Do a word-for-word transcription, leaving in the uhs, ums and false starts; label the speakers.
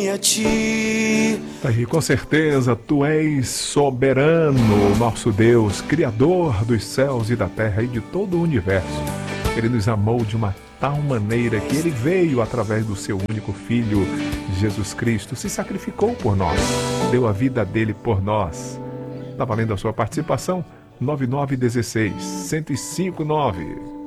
Speaker 1: a ti.
Speaker 2: E com certeza tu és soberano, nosso Deus, Criador dos céus e da terra e de todo o universo. Ele nos amou de uma tal maneira que Ele veio através do seu único Filho, Jesus Cristo, se sacrificou por nós, deu a vida dele por nós. Está valendo a sua participação? nove nove um seis, um zero cinco nove.